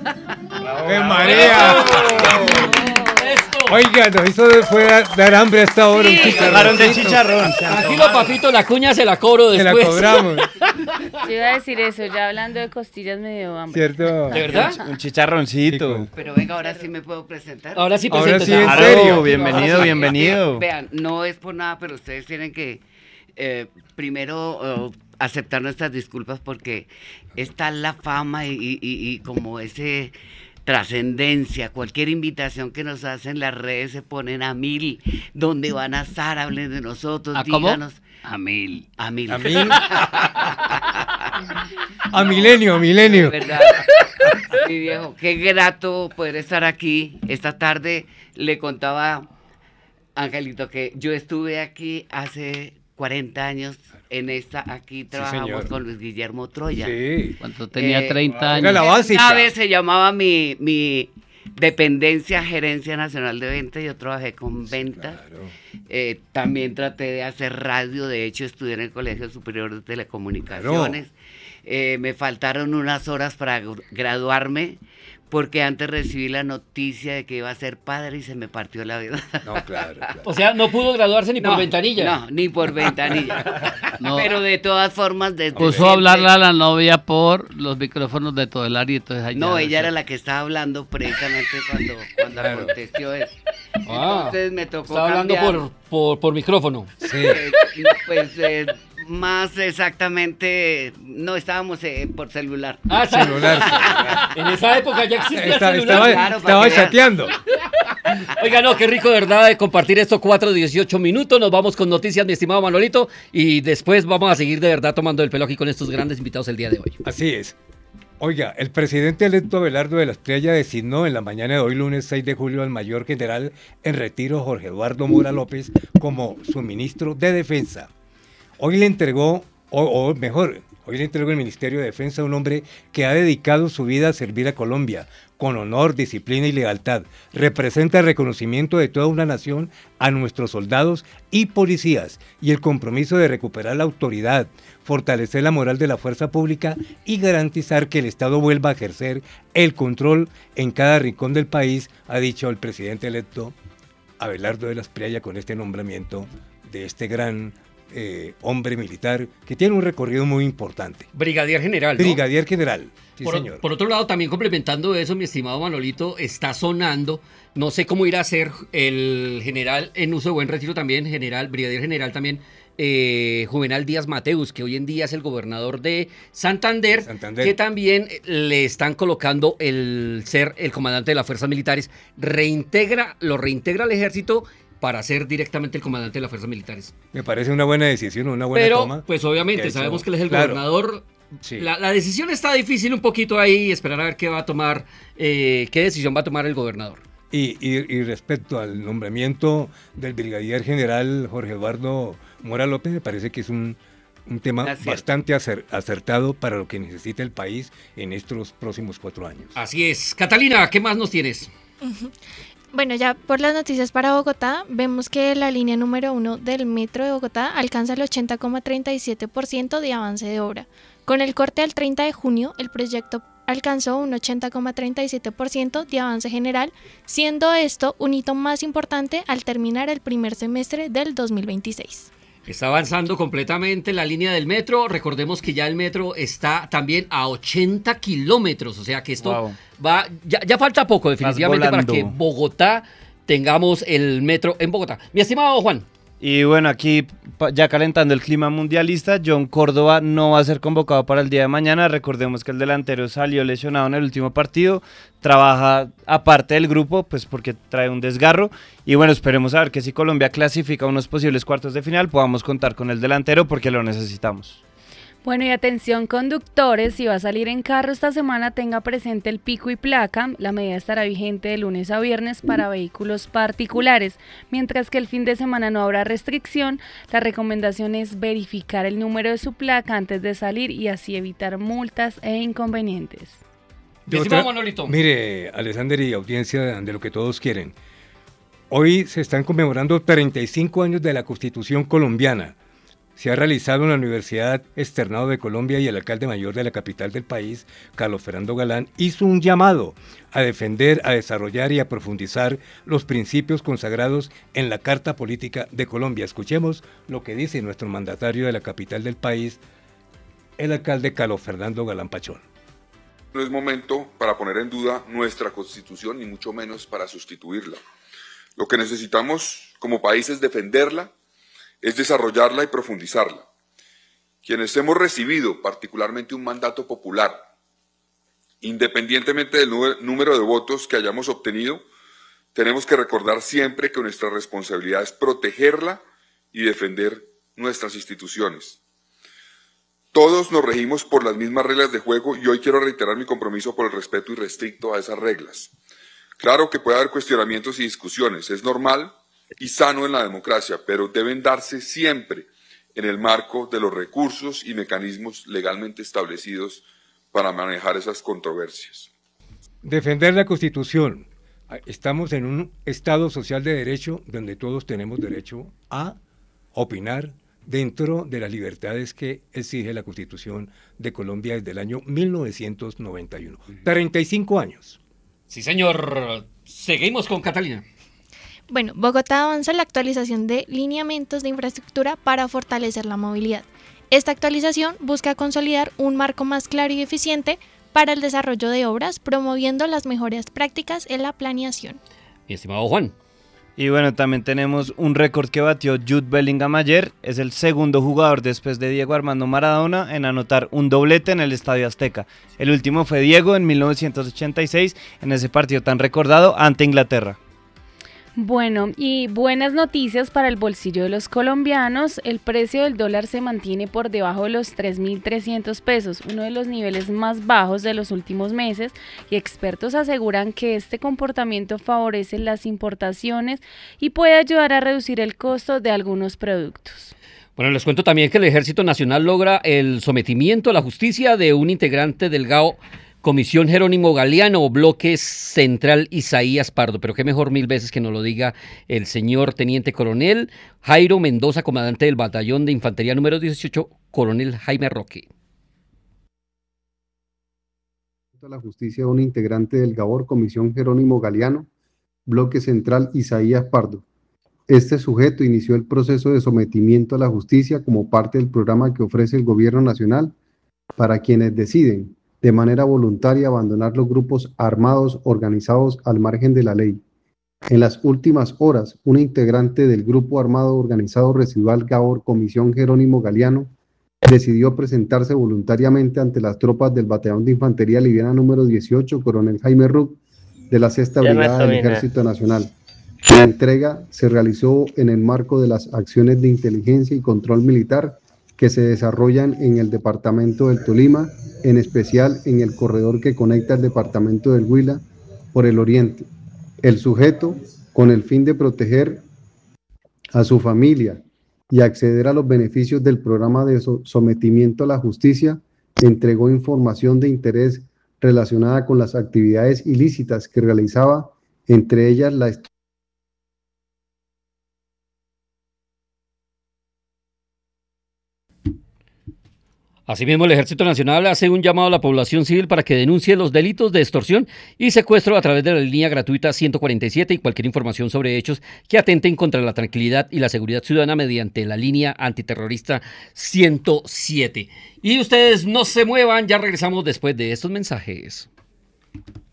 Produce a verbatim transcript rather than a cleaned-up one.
¡Ave María! Oiga, no, eso fue dar hambre a esta hora. Sí. Un chicharrón de chicharrón. Tranquilo, papito, la cuña se la cobro Se después. la cobramos, Yo iba a decir eso, ya hablando de costillas me dio hambre. ¿cierto? ¿De verdad? Un chicharroncito. Pero venga, ahora sí me puedo presentar. Ahora sí, Ahora sí, preséntese. en Claro, serio. bienvenido, bienvenido. Vean, no es por nada, pero ustedes tienen que eh, primero eh, aceptar nuestras disculpas porque está la fama y, y- y- y como ese trascendencia, cualquier invitación que nos hacen las redes se ponen a mil, donde van a estar, hablen de nosotros, ¿A cómo? díganos. A mil. A mil. A mí. A milenio, a milenio. ¿Verdad? Mi viejo, qué grato poder estar aquí. Esta tarde le contaba, Angelito, que yo estuve aquí hace cuarenta años, en esta, aquí trabajamos señor. con Luis Guillermo Troya. Sí. Cuando tenía Eh, treinta Era la años. básica. Una vez se llamaba mi, mi dependencia Gerencia Nacional de Ventas, yo trabajé con ventas. Claro. Eh, también traté de hacer radio, de hecho estudié en el Colegio Superior de Telecomunicaciones. Eh, me faltaron unas horas para gr- graduarme, porque antes recibí la noticia de que iba a ser padre y se me partió la vida. No, claro, claro. O sea, no pudo graduarse ni por ventanilla. No, ni por ventanilla. No. Pero de todas formas, desde Puso siempre- a hablarle a la novia por los micrófonos de todo el área. Entonces ahí No, ya- ella era la que estaba hablando precisamente cuando, cuando Claro. aconteció eso. Ah, Entonces me tocó Estaba hablando cambiar, por, por, por micrófono. Sí. eh, pues eh, más exactamente, no estábamos eh, por celular. Ah, sí. Celular, celular. En esa época ya existía el Está- celular. estaba claro, para estaba que vean. chateando. Oiga, no, qué rico, de verdad, de compartir estos cuatro dieciocho minutos. Nos vamos con noticias, mi estimado Manolito, y después vamos a seguir de verdad tomando el pelo aquí con estos grandes invitados el día de hoy. Así es. Oiga, el presidente electo Abelardo de la Espriella designó en la mañana de hoy, lunes seis de julio, al mayor general en retiro Jorge Eduardo Mora López como su ministro de Defensa. Hoy le entregó, o, o mejor, hoy le entregó el Ministerio de Defensa a un hombre que ha dedicado su vida a servir a Colombia con honor, disciplina y lealtad. Representa el reconocimiento de toda una nación a nuestros soldados y policías y el compromiso de recuperar la autoridad, fortalecer la moral de la fuerza pública y garantizar que el Estado vuelva a ejercer el control en cada rincón del país, ha dicho el presidente electo Abelardo de la Espriella con este nombramiento de este gran eh, hombre militar que tiene un recorrido muy importante. Brigadier general, ¿no? Brigadier general, sí por, señor. por otro lado, también complementando eso, mi estimado Manolito, está sonando, no sé cómo irá a ser el general en uso de buen retiro también, general, brigadier general también, eh, Juvenal Díaz Mateus, que hoy en día es el gobernador de Santander, Santander. que también le están colocando el ser el comandante de las fuerzas militares, reintegra, lo reintegra al ejército para ser directamente el comandante de las fuerzas militares. Me parece una buena decisión, una buena Pero, toma. pues obviamente, que ha hecho- sabemos que él es el claro. gobernador. Sí. La, la decisión está difícil un poquito ahí, esperar a ver qué va a tomar, eh, qué decisión va a tomar el gobernador. Y, y- y respecto al nombramiento del brigadier general Jorge Eduardo Mora López, me parece que es un, un tema Gracias. bastante acer- acertado para lo que necesita el país en estos próximos cuatro años. Así es. Catalina, ¿qué más nos tienes? Bueno, ya por las noticias para Bogotá, vemos que la línea número uno del metro de Bogotá alcanza el ochenta coma treinta y siete por ciento de avance de obra. Con el corte al treinta de junio, el proyecto alcanzó un ochenta coma treinta y siete por ciento de avance general, siendo esto un hito más importante al terminar el primer semestre del dos mil veintiséis. Está avanzando completamente la línea del metro. Recordemos que ya el metro está también a ochenta kilómetros. O sea que esto Wow. va. Ya, ya falta poco, definitivamente, para volando. que Bogotá tengamos el metro en Bogotá. Mi estimado Juan. Y bueno, aquí pa- ya calentando el clima mundialista, John Córdoba no va a ser convocado para el día de mañana. Recordemos que el delantero salió lesionado en el último partido, trabaja aparte del grupo, pues porque trae un desgarro. Y bueno, esperemos a ver que si Colombia clasifica a unos posibles cuartos de final, podamos contar con el delantero porque lo necesitamos. Bueno, y atención conductores, si va a salir en carro esta semana, tenga presente el pico y placa. La medida estará vigente de lunes a viernes para vehículos particulares. Mientras que el fin de semana no habrá restricción, la recomendación es verificar el número de su placa antes de salir y así evitar multas e inconvenientes. Mi De estimado otra- Manolito. Mire, Alexander y audiencia de lo que todos quieren. Hoy se están conmemorando treinta y cinco años de la Constitución colombiana. se ha realizado en la Universidad Externado de Colombia y el alcalde mayor de la capital del país, Carlos Fernando Galán, hizo un llamado a defender, a desarrollar y a profundizar los principios consagrados en la Carta Política de Colombia. Escuchemos lo que dice nuestro mandatario de la capital del país, el alcalde Carlos Fernando Galán Pachón. No es momento para poner en duda nuestra Constitución, ni mucho menos para sustituirla. Lo que necesitamos como país es defenderla, es desarrollarla y profundizarla. Quienes hemos recibido particularmente un mandato popular, independientemente del número de votos que hayamos obtenido, tenemos que recordar siempre que nuestra responsabilidad es protegerla y defender nuestras instituciones. Todos nos regimos por las mismas reglas de juego y hoy quiero reiterar mi compromiso por el respeto irrestricto a esas reglas. Claro que puede haber cuestionamientos y discusiones, es normal y sano en la democracia, pero deben darse siempre en el marco de los recursos y mecanismos legalmente establecidos para manejar esas controversias. Defender la Constitución. Estamos en un Estado social de derecho donde todos tenemos derecho a opinar dentro de las libertades que exige la Constitución de Colombia desde el año mil novecientos noventa y uno. treinta y cinco años. Sí, señor. Seguimos con Catalina. Bueno, Bogotá avanza en la actualización de lineamientos de infraestructura para fortalecer la movilidad. Esta actualización busca consolidar un marco más claro y eficiente para el desarrollo de obras, promoviendo las mejores prácticas en la planeación. Mi estimado Juan. Y bueno, también tenemos un récord que batió Jude Bellingham ayer. Es el segundo jugador después de Diego Armando Maradona en anotar un doblete en el Estadio Azteca. El último fue Diego en mil novecientos ochenta y seis, en ese partido tan recordado ante Inglaterra. Bueno, y buenas noticias para el bolsillo de los colombianos. El precio del dólar se mantiene por debajo de los tres mil trescientos pesos, uno de los niveles más bajos de los últimos meses, y expertos aseguran que este comportamiento favorece las importaciones y puede ayudar a reducir el costo de algunos productos. Bueno, les cuento también que el Ejército Nacional logra el sometimiento a la justicia de un integrante del G A O Comisión Jerónimo Galeano o Bloque Central Isaías Pardo, pero qué mejor mil veces que nos lo diga el señor Teniente Coronel Jairo Mendoza, comandante del Batallón de Infantería número dieciocho, Coronel Jaime Roque. La justicia de un integrante del Gabor Comisión Jerónimo Galeano, Bloque Central Isaías Pardo. Este sujeto inició el proceso de sometimiento a la justicia como parte del programa que ofrece el Gobierno Nacional para quienes deciden de manera voluntaria abandonar los grupos armados organizados al margen de la ley. En las últimas horas, un integrante del grupo armado organizado residual Gabor Comisión Jerónimo Galeano decidió presentarse voluntariamente ante las tropas del Batallón de Infantería Liviana número dieciocho, Coronel Jaime Roque, de la Sexta Brigada del Ejército Nacional. La entrega se realizó en el marco de las acciones de inteligencia y control militar que se desarrollan en el departamento del Tolima, en especial en el corredor que conecta el departamento del Huila por el oriente. El sujeto, con el fin de proteger a su familia y acceder a los beneficios del programa de sometimiento a la justicia, entregó información de interés relacionada con las actividades ilícitas que realizaba, entre ellas la Asimismo, el Ejército Nacional hace un llamado a la población civil para que denuncie los delitos de extorsión y secuestro a través de la línea gratuita ciento cuarenta y siete y cualquier información sobre hechos que atenten contra la tranquilidad y la seguridad ciudadana mediante la línea antiterrorista ciento siete. Y ustedes no se muevan, ya regresamos después de estos mensajes.